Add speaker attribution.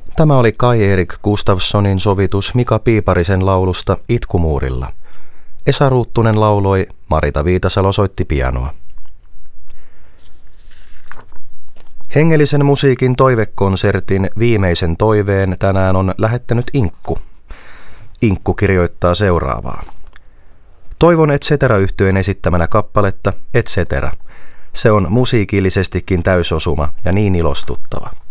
Speaker 1: Tämä oli Kai-Erik Gustafssonin sovitus Mika Piiparisen laulusta Itkumuurilla. Esa Ruuttunen lauloi, Marita Viitasalo soitti pianoa. Hengellisen musiikin toivekonsertin viimeisen toiveen tänään on lähettänyt Inkku. Inkku kirjoittaa seuraavaa. Toivon et cetera-yhtyeen esittämänä kappaletta et cetera. Se on musiikillisestikin täysosuma ja niin ilostuttava.